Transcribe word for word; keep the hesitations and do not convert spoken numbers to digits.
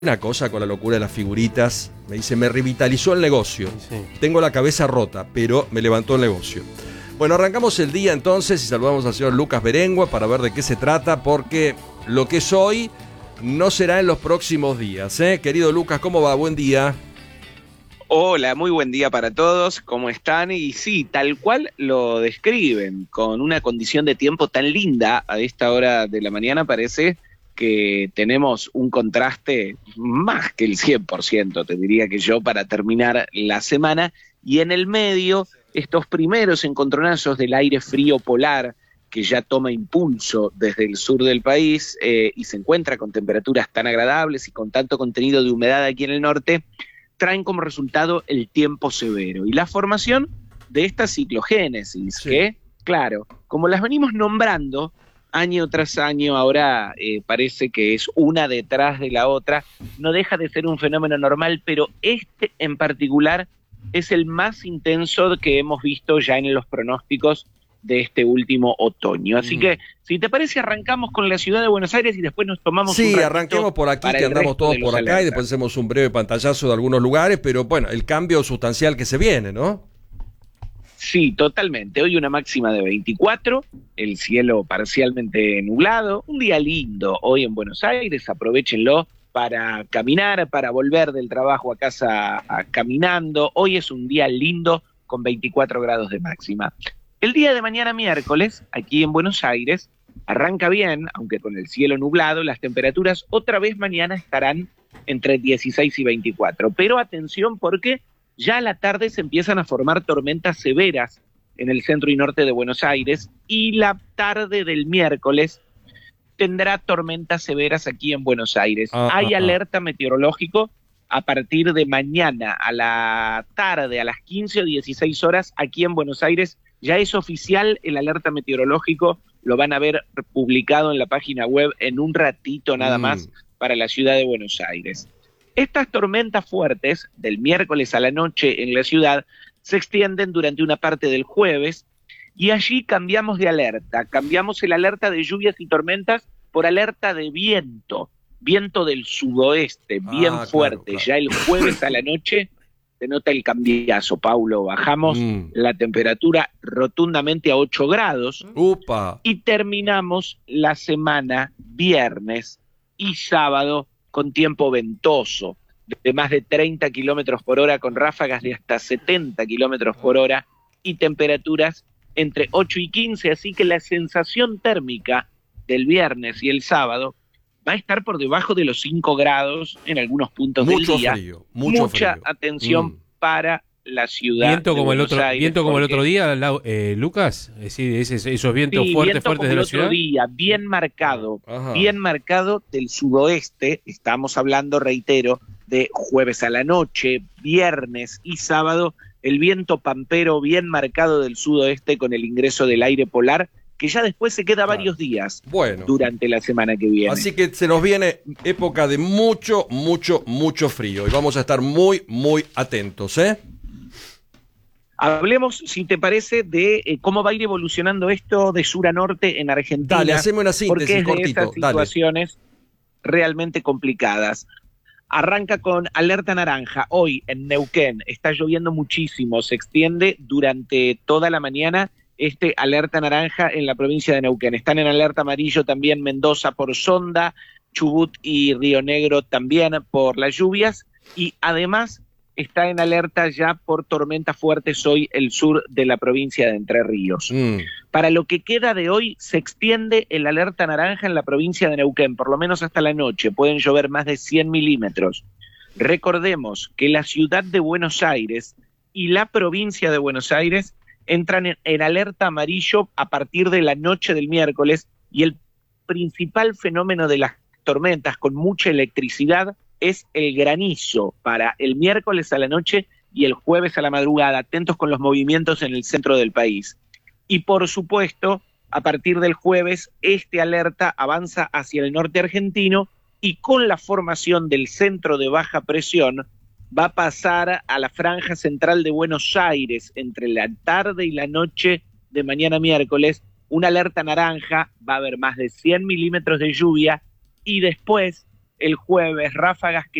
Una cosa con la locura de las figuritas, me dice, me revitalizó el negocio. Sí. Tengo la cabeza rota, pero me levantó el negocio. Bueno, arrancamos el día entonces y saludamos al señor Lucas Berengua para ver de qué se trata, porque lo que es hoy no será en los próximos días, ¿eh? Querido Lucas, ¿cómo va? Buen día. Hola, muy buen día para todos, ¿cómo están? Y sí, tal cual lo describen, con una condición de tiempo tan linda a esta hora de la mañana, parece que tenemos un contraste más que el cien por ciento, te diría que yo, para terminar la semana, y en el medio, estos primeros encontronazos del aire frío polar, que ya toma impulso desde el sur del país eh, y se encuentra con temperaturas tan agradables y con tanto contenido de humedad aquí en el norte, traen como resultado el tiempo severo y la formación de esta ciclogénesis, sí. que, claro, como las venimos nombrando año tras año, ahora eh, parece que es una detrás de la otra, no deja de ser un fenómeno normal, pero este en particular es el más intenso que hemos visto ya en los pronósticos de este último otoño. Así mm. que, si te parece, arrancamos con la ciudad de Buenos Aires y después nos tomamos sí, un ratito. Sí, arranquemos por aquí, que andamos todos por acá alertas. Y después hacemos un breve pantallazo de algunos lugares, pero bueno, el cambio sustancial que se viene, ¿no? Sí, totalmente. Hoy una máxima de veinticuatro, el cielo parcialmente nublado, un día lindo hoy en Buenos Aires, aprovéchenlo para caminar, para volver del trabajo a casa a, caminando. Hoy es un día lindo con veinticuatro grados de máxima. El día de mañana miércoles, aquí en Buenos Aires, arranca bien, aunque con el cielo nublado, las temperaturas otra vez mañana estarán entre dieciséis y veinticuatro. Pero atención, porque ya a la tarde se empiezan a formar tormentas severas en el centro y norte de Buenos Aires, y la tarde del miércoles tendrá tormentas severas aquí en Buenos Aires. Ah, Hay ah, alerta ah. meteorológico a partir de mañana a la tarde, a las quince o dieciséis horas, aquí en Buenos Aires. Ya es oficial el alerta meteorológico, lo van a ver publicado en la página web en un ratito nada mm. más para la ciudad de Buenos Aires. Estas tormentas fuertes del miércoles a la noche en la ciudad se extienden durante una parte del jueves y allí cambiamos de alerta, cambiamos el alerta de lluvias y tormentas por alerta de viento, viento del sudoeste, bien ah, fuerte, claro, claro. Ya el jueves a la noche se nota el cambiazo, Paulo, bajamos mm. la temperatura rotundamente a ocho grados Upa. Y terminamos la semana viernes y sábado con tiempo ventoso, de más de treinta kilómetros por hora, con ráfagas de hasta setenta kilómetros por hora y temperaturas entre ocho y quince, así que la sensación térmica del viernes y el sábado va a estar por debajo de los cinco grados en algunos puntos mucho del día. Frío, mucho Mucha frío. atención mm. para la ciudad viento de como Buenos el otro Aires. Viento como porque... el otro día, eh, Lucas, es decir, esos, esos vientos sí, fuertes, viento fuertes como de la el ciudad. otro día, bien marcado, Ajá. bien marcado del sudoeste. Estamos hablando, reitero, de jueves a la noche, viernes y sábado, el viento pampero bien marcado del sudoeste con el ingreso del aire polar, que ya después se queda claro. varios días bueno. durante la semana que viene. Así que se nos viene época de mucho, mucho, mucho frío y vamos a estar muy, muy atentos, ¿eh? Hablemos, si te parece, de eh, cómo va a ir evolucionando esto de sur a norte en Argentina. Dale, hacemos una síntesis porque es de cortito. esas situaciones Dale. realmente complicadas. Arranca con alerta naranja. Hoy en Neuquén está lloviendo muchísimo. Se extiende durante toda la mañana este alerta naranja en la provincia de Neuquén. Están en alerta amarillo también Mendoza por Sonda, Chubut y Río Negro también por las lluvias. Y además está en alerta ya por tormentas fuertes hoy el sur de la provincia de Entre Ríos. Mm. Para lo que queda de hoy, se extiende el alerta naranja en la provincia de Neuquén, por lo menos hasta la noche. Pueden llover más de cien milímetros. Recordemos que la ciudad de Buenos Aires y la provincia de Buenos Aires entran en, en alerta amarillo a partir de la noche del miércoles, y el principal fenómeno de las tormentas con mucha electricidad es el granizo para el miércoles a la noche y el jueves a la madrugada. Atentos con los movimientos en el centro del país. Y por supuesto, a partir del jueves, este alerta avanza hacia el norte argentino y con la formación del centro de baja presión va a pasar a la franja central de Buenos Aires entre la tarde y la noche de mañana miércoles. Una alerta naranja, va a haber más de cien milímetros de lluvia y después el jueves ráfagas que